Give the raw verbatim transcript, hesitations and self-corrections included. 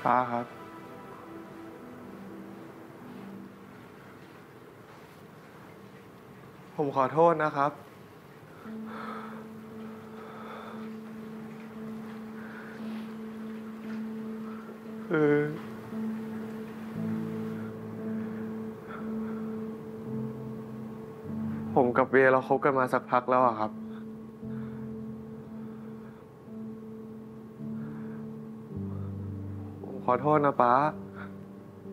ป้าครับผมขอโทษนะครับคือผมกับเวย์เราคบกันมาสักพักแล้วอะครับผมขอโทษนะป้า